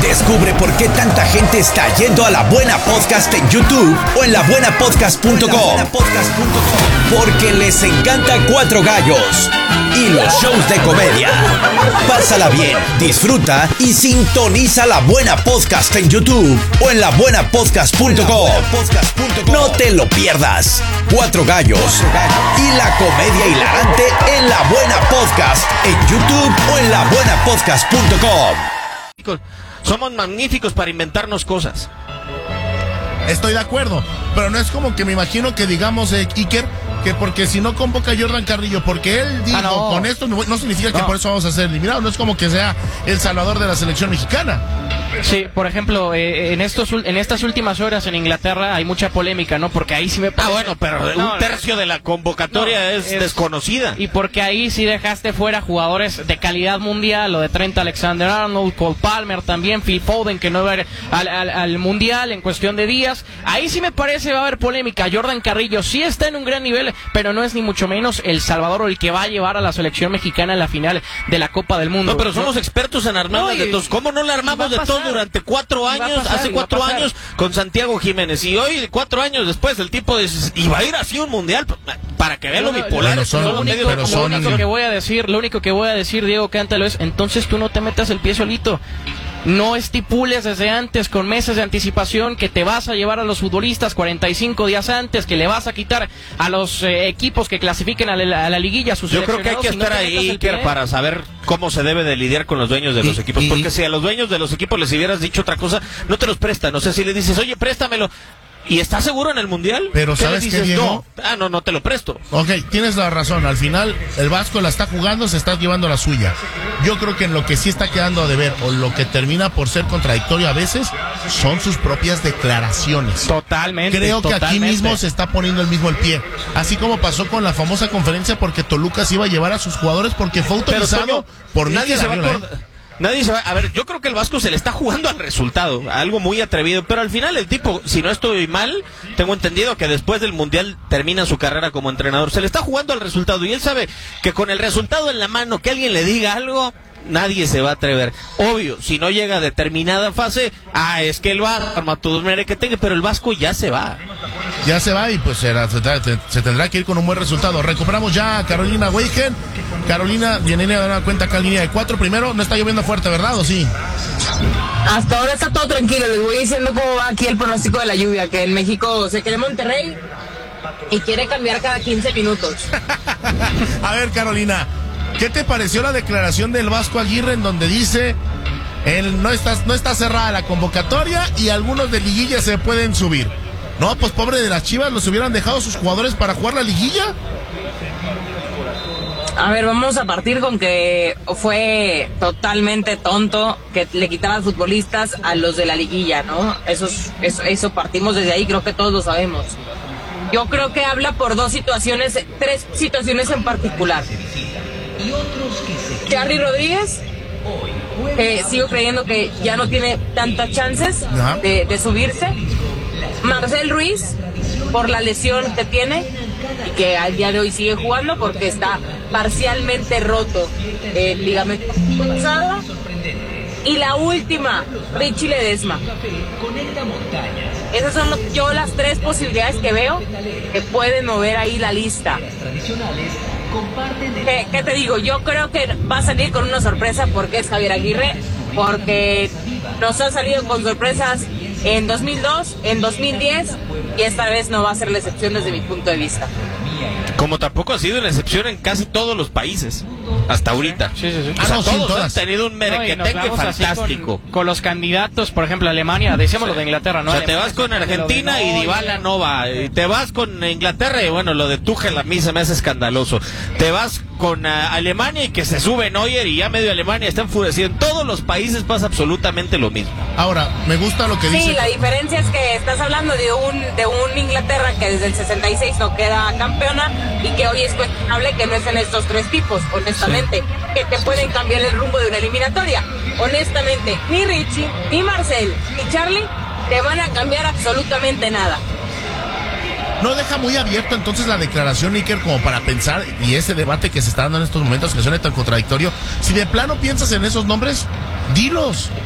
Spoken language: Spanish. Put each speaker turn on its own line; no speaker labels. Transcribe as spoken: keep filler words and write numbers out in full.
Descubre por qué tanta gente está yendo a La Buena Podcast en YouTube o en la buena podcast punto com. Porque les encanta Cuatro Gallos y los shows de comedia. Pásala bien, disfruta y sintoniza La Buena Podcast en YouTube o en la buena podcast punto com. No te lo pierdas. Cuatro Gallos y la comedia hilarante en La Buena Podcast en YouTube o en la buena podcast punto com.
Somos magníficos para inventarnos cosas.
Estoy de acuerdo, pero no es como que me imagino que digamos, eh, Iker, que porque si no convoca a Jordan Carrillo, porque él dijo, ah, no. con esto no, no significa que no. por eso vamos a ser eliminados, no es como que sea el salvador de la selección mexicana.
Sí, por ejemplo, eh, en estos en estas últimas horas en Inglaterra hay mucha polémica, ¿no? Porque ahí sí me parece...
Ah, bueno, pero no, un tercio de la convocatoria no, es, es desconocida.
Y porque ahí sí dejaste fuera jugadores de calidad mundial, lo de Trent Alexander-Arnold, Cole Palmer también, Phil Foden, que no va a ir al, al, al Mundial en cuestión de días. Ahí sí me parece va a haber polémica. Jordan Carrillo sí está en un gran nivel, pero no es ni mucho menos el salvador o el que va a llevar a la selección mexicana en la final de la Copa del Mundo.
No, pero somos expertos en armarla
no,
de todos. ¿Cómo no la armamos de todos durante cuatro años? Pasar, hace cuatro años con Santiago Jiménez. Y hoy, cuatro años después, el tipo de, iba a ir así un mundial para que vean lo bipolar.
Lo único, lo único que voy a decir, lo único que voy a decir, Diego Cántalo, es entonces tú no te metas el pie solito. No estipules desde antes, con meses de anticipación, que te vas a llevar a los futbolistas cuarenta y cinco días antes, que le vas a quitar a los eh, equipos que clasifiquen a la, a la liguilla a sus
Yo creo que hay que estar no ahí, Iker, para saber cómo se debe de lidiar con los dueños de y, los equipos. Y, porque si a los dueños de los equipos les hubieras dicho otra cosa, no te los prestan. O sea, si le dices, oye, préstamelo, ¿y estás seguro en el Mundial?
Pero
¿Qué
¿sabes
le dices?
qué, Diego?
No, ah, no, no te lo presto.
Ok, tienes la razón. Al final, el Vasco la está jugando, se está llevando la suya. Yo creo que en lo que sí está quedando a deber, o lo que termina por ser contradictorio a veces, son sus propias declaraciones.
Totalmente.
Creo que
totalmente.
aquí mismo se está poniendo el mismo el pie. Así como pasó con la famosa conferencia porque Toluca se iba a llevar a sus jugadores porque fue autorizado por
nadie
Mikel
se va a
Arriola,
acordar. ¿eh? Nadie se va, a ver, yo creo que el Vasco se le está jugando al resultado, algo muy atrevido, pero al final el tipo, si no estoy mal, tengo entendido que después del Mundial termina su carrera como entrenador, se le está jugando al resultado y él sabe que con el resultado en la mano, que alguien le diga algo, nadie se va a atrever. Obvio, si no llega a determinada fase, ah, es que el Vasco, que tenga, pero el Vasco ya se va.
Ya se va y pues será, se, se tendrá que ir con un buen resultado. Recuperamos ya a Carolina Weigen. Carolina viene a dar una cuenta acá en línea de cuatro. Primero, no está lloviendo fuerte, ¿verdad? ¿O sí?
Hasta ahora está todo tranquilo. Les voy diciendo cómo va aquí el pronóstico de la lluvia. Que en México se quiere Monterrey y quiere cambiar cada quince minutos.
A ver, Carolina, ¿qué te pareció la declaración del Vasco Aguirre en donde dice él no está, no está cerrada la convocatoria y algunos de liguilla se pueden subir? No, pues pobre de las Chivas, los hubieran dejado sus jugadores para jugar la liguilla.
A ver, vamos a partir con que fue totalmente tonto que le quitaran futbolistas a los de la liguilla, ¿no? Eso, eso, eso partimos desde ahí, creo que todos lo sabemos. Yo creo que habla por dos situaciones, tres situaciones en particular. Charly Rodríguez, eh, sigo creyendo que ya no tiene tantas chances de, de subirse. Marcel Ruiz, por la lesión que tiene y que al día de hoy sigue jugando porque está parcialmente roto el ligamento cruzado. Y la última, Richie Ledesma. Esas son yo las tres posibilidades que veo que pueden mover ahí la lista. ¿Qué, qué te digo? Yo creo que va a salir con una sorpresa porque es Javier Aguirre, porque nos ha salido con sorpresas en dos mil dos, en dos mil diez y esta vez no va a ser la excepción desde mi punto de vista.
Como tampoco ha sido una excepción en casi todos los países hasta ahorita.
Sí, sí, sí.
O sea,
Ah, no,
todos
todas.
han tenido un merequetengue
no,
fantástico.
Con, con los candidatos, por ejemplo, Alemania, decíamos lo de Inglaterra, ¿no?
O sea, te
Alemania,
vas con Argentina y Dybala no va. Y te vas con Inglaterra y bueno, lo de Tuchel a mí se me hace escandaloso. Te vas con uh, Alemania y que se sube Neuer y ya medio Alemania está enfurecido. En todos los países pasa absolutamente lo mismo.
Ahora, me gusta lo que dice.
Sí, la diferencia es que estás hablando de un de un Inglaterra que desde el sesenta y seis no queda campeona y que hoy es cuestionable que no estén estos tres tipos, honestamente, sí, que te pueden cambiar el rumbo de una eliminatoria. Honestamente, ni Richie, ni Marcel, ni Charly te van a cambiar absolutamente nada.
No deja muy abierto entonces la declaración, Iker, como para pensar, y ese debate que se está dando en estos momentos que suena tan contradictorio, si de plano piensas en esos nombres, dilos.